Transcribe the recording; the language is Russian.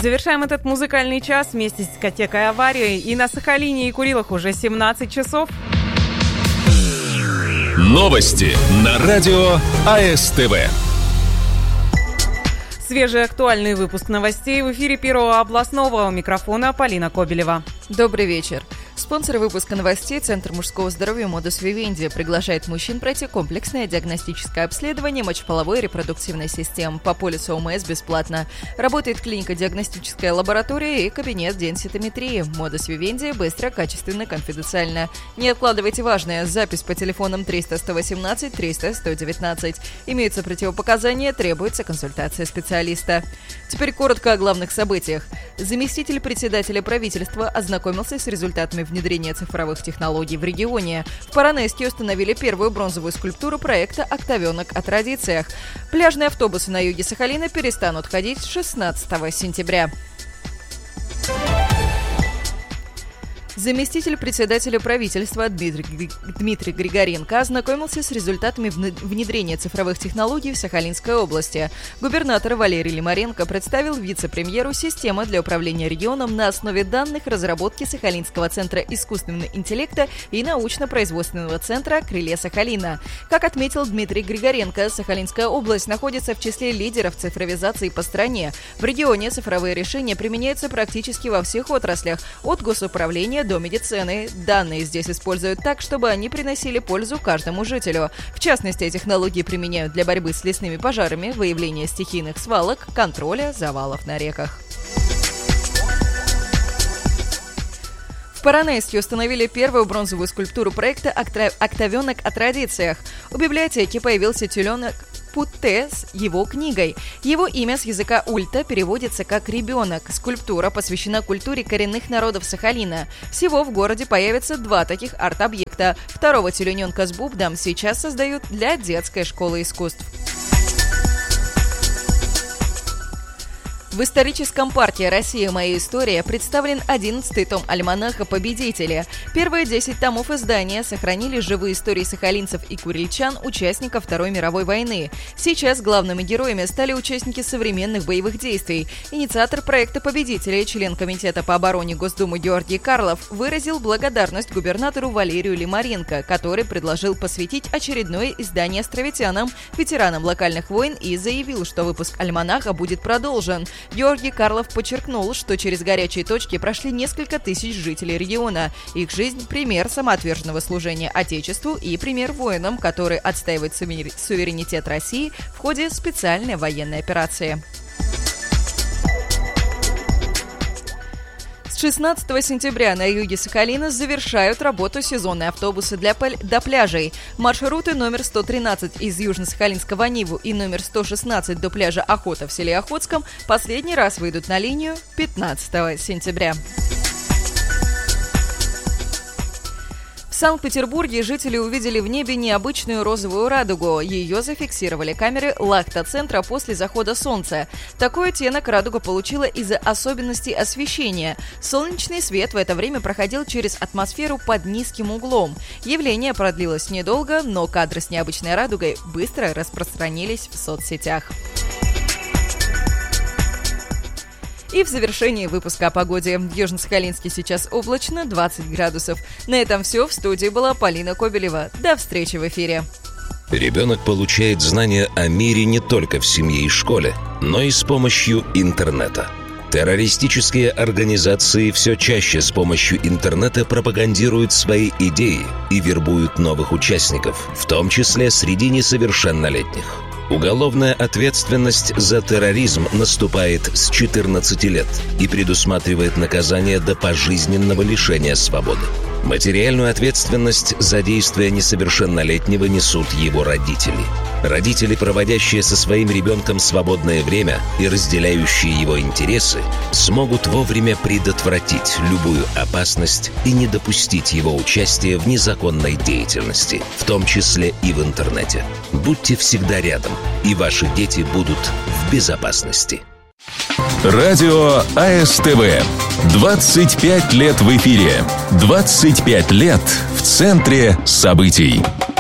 Завершаем этот музыкальный час вместе с дискотекой «Авария». И на Сахалине и Курилах уже 17 часов. Новости на радио АСТВ. Свежий актуальный выпуск новостей в эфире Первого областного. У микрофона Полина Кобелева. Добрый вечер. Спонсор выпуска новостей «Центр мужского здоровья Модус Вивенди» приглашает мужчин пройти комплексное диагностическое обследование мочеполовой и репродуктивной систем по полису ОМС бесплатно. Работает клиника-диагностическая лаборатория и кабинет денситометрии. Модус Вивенди быстро, качественно, конфиденциально. Не откладывайте важное. Запись по телефонам 300-118, 300-119. Имеются противопоказания, требуется консультация специалиста. Теперь коротко о главных событиях. Заместитель председателя правительства ознакомился с результатами внедрения цифровых технологий в регионе. В Поронайске установили первую бронзовую скульптуру проекта «Октавенок о традициях». Пляжные автобусы на юге Сахалина перестанут ходить с 16 сентября. Заместитель председателя правительства Дмитрий Григоренко ознакомился с результатами внедрения цифровых технологий в Сахалинской области. Губернатор Валерий Лимаренко представил вице-премьеру систему для управления регионом на основе данных разработки Сахалинского центра искусственного интеллекта и научно-производственного центра «Крылья Сахалина». Как отметил Дмитрий Григоренко, Сахалинская область находится в числе лидеров цифровизации по стране. В регионе цифровые решения применяются практически во всех отраслях, от госуправления до медицины. Данные здесь используют так, чтобы они приносили пользу каждому жителю. В частности, технологии применяют для борьбы с лесными пожарами, выявления стихийных свалок, контроля завалов на реках. В Поронайске установили первую бронзовую скульптуру проекта «Октавенок о традициях». У библиотеки появился тюленок Путте с его книгой. Его имя с языка ульта переводится как «ребенок». Скульптура посвящена культуре коренных народов Сахалина. Всего в городе появится 2 таких арт-объекта. Второго тюлененка с бубном сейчас создают для детской школы искусств. В историческом парке «Россия. Моя история» представлен 11-й том альманаха «Победители». Первые 10 томов издания сохранили живые истории сахалинцев и курильчан, участников Второй мировой войны. Сейчас главными героями стали участники современных боевых действий. Инициатор проекта «Победители», член Комитета по обороне Госдумы Георгий Карлов, выразил благодарность губернатору Валерию Лимаренко, который предложил посвятить очередное издание островитянам, ветеранам локальных войн, и заявил, что выпуск альманаха будет продолжен. Георгий Карлов подчеркнул, что через горячие точки прошли несколько тысяч жителей региона. Их жизнь – пример самоотверженного служения Отечеству и пример воинам, которые отстаивают суверенитет России в ходе специальной военной операции. С 16 сентября на юге Сахалина завершают работу сезонные автобусы до пляжей. Маршруты номер 113 из Южно-Сахалинского Ниву и номер 116 до пляжа Охота в селе Охотском последний раз выйдут на линию 15 сентября. В Санкт-Петербурге жители увидели в небе необычную розовую радугу. Ее зафиксировали камеры Лахта-центра после захода солнца. Такой оттенок радуга получила из-за особенностей освещения. Солнечный свет в это время проходил через атмосферу под низким углом. Явление продлилось недолго, но кадры с необычной радугой быстро распространились в соцсетях. И в завершении выпуска о погоде. В Южно-Сахалинске сейчас облачно, 20 градусов. На этом все. В студии была Полина Кобелева. До встречи в эфире. Ребенок получает знания о мире не только в семье и школе, но и с помощью интернета. Террористические организации все чаще с помощью интернета пропагандируют свои идеи и вербуют новых участников, в том числе среди несовершеннолетних. Уголовная ответственность за терроризм наступает с 14 лет и предусматривает наказание до пожизненного лишения свободы. Материальную ответственность за действия несовершеннолетнего несут его родители. Родители, проводящие со своим ребенком свободное время и разделяющие его интересы, смогут вовремя предотвратить любую опасность и не допустить его участия в незаконной деятельности, в том числе и в интернете. Будьте всегда рядом, и ваши дети будут в безопасности. Радио АСТВ. 25 лет в эфире. 25 лет в центре событий.